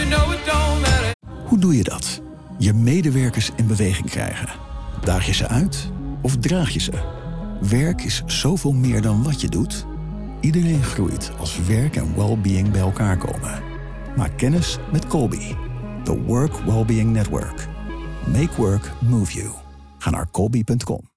Hoe doe je dat? Je medewerkers in beweging krijgen. Daag je ze uit of draag je ze? Werk is zoveel meer dan wat je doet. Iedereen groeit als werk en well-being bij elkaar komen. Maak kennis met Colby, the Work Wellbeing Network. Make work move you. Ga naar colby.com.